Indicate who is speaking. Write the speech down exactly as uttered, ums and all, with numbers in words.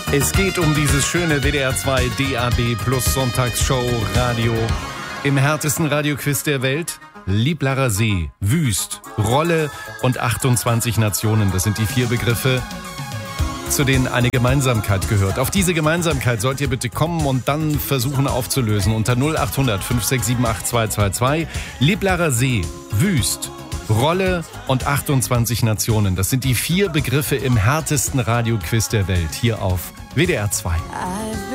Speaker 1: Es geht um dieses schöne W D R zwei D A B Plus Sonntagsshow Radio im härtesten Radioquiz der Welt. Lieblarer See, Wüst, Rolle und achtundzwanzig Nationen. Das sind die vier Begriffe, zu denen eine Gemeinsamkeit gehört. Auf diese Gemeinsamkeit sollt ihr bitte kommen und dann versuchen aufzulösen unter null acht hundert fünf sechs sieben acht zwei zwei zwei. Lieblarer See, Wüst, Rolle und achtundzwanzig Nationen. Das sind die vier Begriffe im härtesten Radioquiz der Welt hier auf W D R zwei.